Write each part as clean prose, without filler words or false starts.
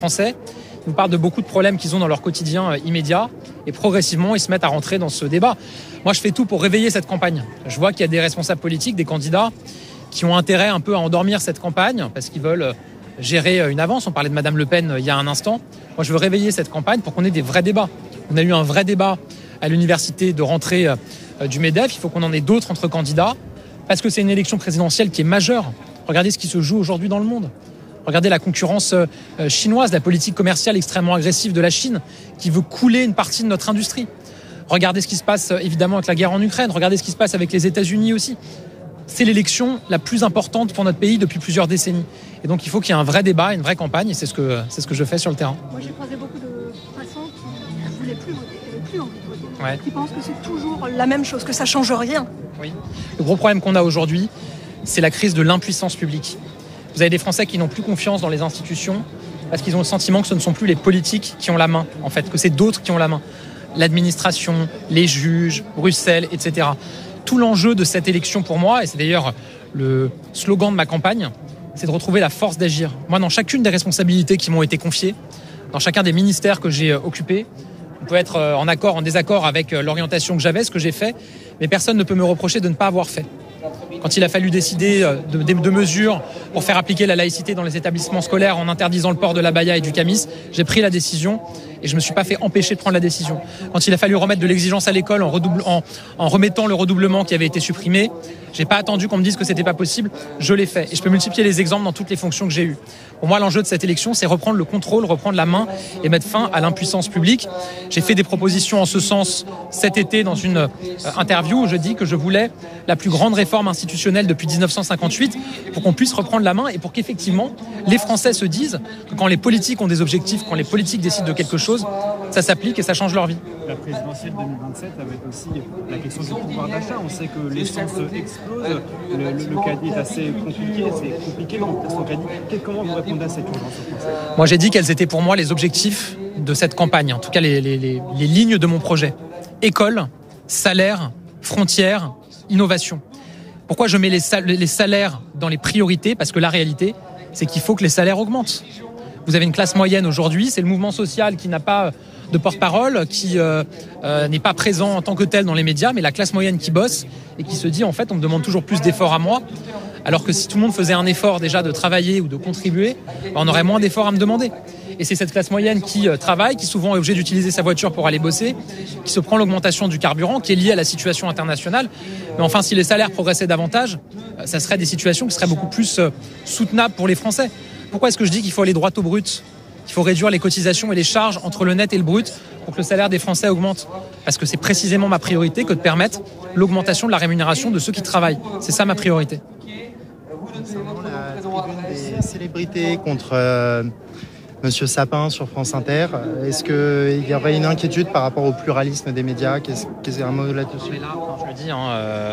Français nous parlent de beaucoup de problèmes qu'ils ont dans leur quotidien immédiat et progressivement ils se mettent à rentrer dans ce débat. Moi je fais tout pour réveiller cette campagne. Je vois qu'il y a des responsables politiques, des candidats qui ont intérêt un peu à endormir cette campagne parce qu'ils veulent gérer une avance. On parlait de Madame Le Pen il y a un instant. Moi je veux réveiller cette campagne pour qu'on ait des vrais débats. On a eu un vrai débat à l'université de rentrée du MEDEF, il faut qu'on en ait d'autres entre candidats parce que c'est une élection présidentielle qui est majeure. Regardez ce qui se joue aujourd'hui dans le monde. Regardez la concurrence chinoise, la politique commerciale extrêmement agressive de la Chine qui veut couler une partie de notre industrie. Regardez ce qui se passe évidemment avec la guerre en Ukraine. Regardez ce qui se passe avec les États-Unis aussi. C'est l'élection la plus importante pour notre pays depuis plusieurs décennies. Et donc il faut qu'il y ait un vrai débat, une vraie campagne et c'est ce que je fais sur le terrain. Moi j'ai croisé beaucoup de passants qui ne voulaient plus voter, qui n'avaient plus envie de voter. Ouais. Qui pensent que c'est toujours la même chose, que ça ne change rien. Oui. Le gros problème qu'on a aujourd'hui, c'est la crise de l'impuissance publique. Vous avez des Français qui n'ont plus confiance dans les institutions parce qu'ils ont le sentiment que ce ne sont plus les politiques qui ont la main, en fait, que c'est d'autres qui ont la main. L'administration, les juges, Bruxelles, etc. Tout l'enjeu de cette élection pour moi, et c'est d'ailleurs le slogan de ma campagne, c'est de retrouver la force d'agir. Moi, dans chacune des responsabilités qui m'ont été confiées, dans chacun des ministères que j'ai occupés, on peut être en accord, en désaccord avec l'orientation que j'avais, ce que j'ai fait, mais personne ne peut me reprocher de ne pas avoir fait. Quand il a fallu décider de mesures pour faire appliquer la laïcité dans les établissements scolaires en interdisant le port de l'abaya et du camis, j'ai pris la décision et je ne me suis pas fait empêcher de prendre la décision. Quand il a fallu remettre de l'exigence à l'école en remettant le redoublement qui avait été supprimé, j'ai pas attendu qu'on me dise que c'était pas possible, je l'ai fait. Et je peux multiplier les exemples dans toutes les fonctions que j'ai eues. Pour moi, l'enjeu de cette élection, c'est reprendre le contrôle, reprendre la main et mettre fin à l'impuissance publique. J'ai fait des propositions en ce sens cet été dans une interview où je dis que je voulais la plus grande réforme institutionnelle depuis 1958 pour qu'on puisse reprendre la main et pour qu'effectivement les Français se disent que quand les politiques ont des objectifs, quand les politiques décident de quelque chose, ça s'applique et ça change leur vie. La présidentielle 2027 avec aussi la question du pouvoir d'achat. On sait que l'essence explose, le caddie est assez compliqué, c'est compliqué son caddie. Comment vous répondez à cette urgence française ? Moi j'ai dit quels étaient pour moi les objectifs de cette campagne, en tout cas les lignes de mon projet. École, salaire, frontières, innovation. Pourquoi je mets les salaires dans les priorités ? Parce que la réalité, c'est qu'il faut que les salaires augmentent. Vous avez une classe moyenne aujourd'hui, c'est le mouvement social qui n'a pas de porte-parole, qui n'est pas présent en tant que tel dans les médias, mais la classe moyenne qui bosse et qui se dit en fait on me demande toujours plus d'efforts à moi, alors que si tout le monde faisait un effort déjà de travailler ou de contribuer, on aurait moins d'efforts à me demander. Et c'est cette classe moyenne qui travaille, qui souvent est obligée d'utiliser sa voiture pour aller bosser, qui se prend l'augmentation du carburant, qui est liée à la situation internationale. Mais enfin, si les salaires progressaient davantage, ça serait des situations qui seraient beaucoup plus soutenables pour les Français. Pourquoi est-ce que je dis qu'il faut aller droit au brut ? Qu'il faut réduire les cotisations et les charges entre le net et le brut pour que le salaire des Français augmente. Parce que c'est précisément ma priorité que de permettre l'augmentation de la rémunération de ceux qui travaillent. C'est ça ma priorité. Concernant la tribune des célébrités contre Monsieur Sapin sur France Inter, est-ce qu'il y aurait une inquiétude par rapport au pluralisme des médias ? Qu'est-ce un mot là-dessus ? Là, je le dis,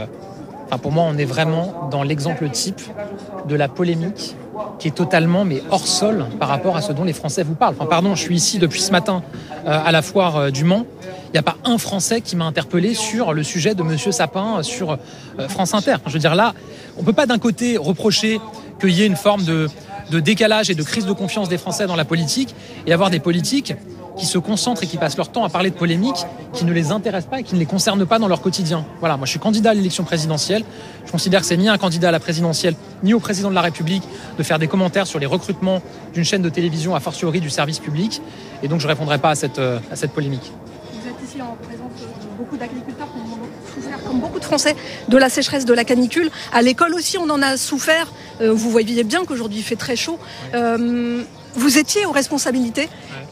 pour moi, on est vraiment dans l'exemple type de la polémique qui est totalement hors sol par rapport à ce dont les Français vous parlent. Je suis ici depuis ce matin à la foire du Mans. Il n'y a pas un Français qui m'a interpellé sur le sujet de Monsieur Sapin sur France Inter. Je veux dire, là, on ne peut pas d'un côté reprocher qu'il y ait une forme de décalage et de crise de confiance des Français dans la politique et avoir des politiques qui se concentrent et qui passent leur temps à parler de polémiques qui ne les intéressent pas et qui ne les concernent pas dans leur quotidien. Voilà, moi je suis candidat à l'élection présidentielle. Je considère que c'est ni un candidat à la présidentielle, ni au président de la République de faire des commentaires sur les recrutements d'une chaîne de télévision, a fortiori du service public. Et donc je ne répondrai pas à cette polémique. Vous êtes ici en présence de beaucoup d'agriculteurs qui ont souffert, comme beaucoup de Français, de la sécheresse, de la canicule. À l'école aussi, on en a souffert. Vous voyez bien qu'aujourd'hui il fait très chaud. Vous étiez aux responsabilités.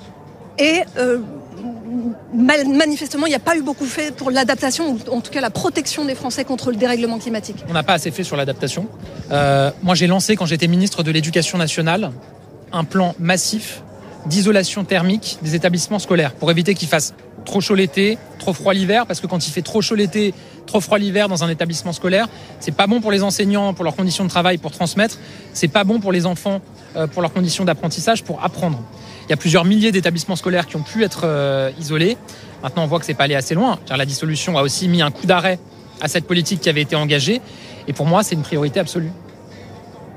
Et manifestement, il n'y a pas eu beaucoup fait pour l'adaptation, ou en tout cas la protection des Français contre le dérèglement climatique. On n'a pas assez fait sur l'adaptation. Moi, j'ai lancé, quand j'étais ministre de l'Éducation nationale, un plan massif d'isolation thermique des établissements scolaires pour éviter qu'il fasse trop chaud l'été, trop froid l'hiver, parce que quand il fait trop chaud l'été, trop froid l'hiver dans un établissement scolaire, c'est pas bon pour les enseignants, pour leurs conditions de travail, pour transmettre, c'est pas bon pour les enfants, pour leurs conditions d'apprentissage, pour apprendre. Il y a plusieurs milliers d'établissements scolaires qui ont pu être isolés. Maintenant, on voit que c'est pas allé assez loin. La dissolution a aussi mis un coup d'arrêt à cette politique qui avait été engagée. Et pour moi, c'est une priorité absolue. Il y a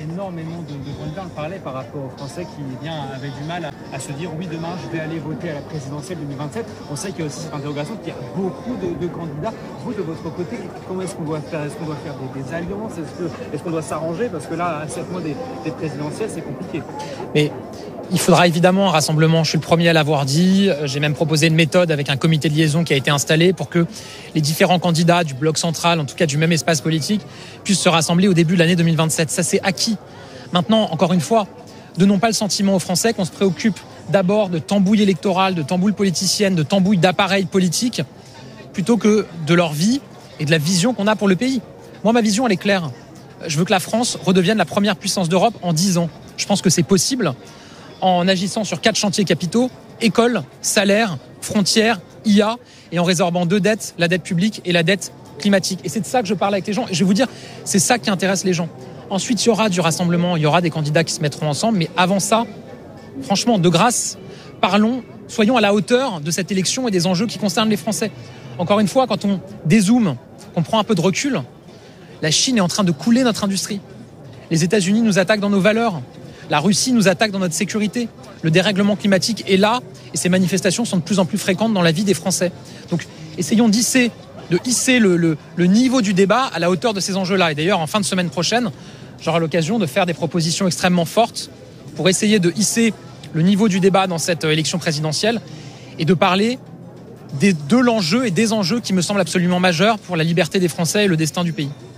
énormément de candidats. On parlait par rapport aux Français qui avaient du mal à se dire oui, demain je vais aller voter à la présidentielle 2027. On sait qu'il y a aussi cette interrogation qu'il y a beaucoup de candidats. Vous, de votre côté, comment est-ce qu'on doit faire? Est-ce qu'on doit faire des alliances? Est-ce qu'on doit s'arranger? Parce que là, à 7 mois des présidentielles, c'est compliqué. Mais il faudra évidemment un rassemblement, je suis le premier à l'avoir dit. J'ai même proposé une méthode avec un comité de liaison qui a été installé pour que les différents candidats du bloc central, en tout cas du même espace politique, puissent se rassembler au début de l'année 2027. Ça, c'est acquis. Maintenant, encore une fois, donnons pas le sentiment aux Français qu'on se préoccupe d'abord de tambouille électorale, de tambouille politicienne, de tambouille d'appareils politiques, plutôt que de leur vie et de la vision qu'on a pour le pays. Moi, ma vision, elle est claire. Je veux que la France redevienne la première puissance d'Europe en 10 ans. Je pense que c'est possible en agissant sur 4 chantiers capitaux, école, salaire, frontières, IA, et en résorbant 2 dettes, la dette publique et la dette climatique. Et c'est de ça que je parle avec les gens. Et je vais vous dire, c'est ça qui intéresse les gens. Ensuite, il y aura du rassemblement, il y aura des candidats qui se mettront ensemble, mais avant ça, franchement, de grâce, soyons à la hauteur de cette élection et des enjeux qui concernent les Français. Encore une fois, quand on dézoome, qu'on prend un peu de recul, la Chine est en train de couler notre industrie. Les États-Unis nous attaquent dans nos valeurs. La Russie nous attaque dans notre sécurité. Le dérèglement climatique est là et ces manifestations sont de plus en plus fréquentes dans la vie des Français. Donc, essayons de hisser le niveau du débat à la hauteur de ces enjeux-là. Et d'ailleurs, en fin de semaine prochaine, j'aurai l'occasion de faire des propositions extrêmement fortes pour essayer de hisser le niveau du débat dans cette élection présidentielle et de parler de l'enjeu et des enjeux qui me semblent absolument majeurs pour la liberté des Français et le destin du pays.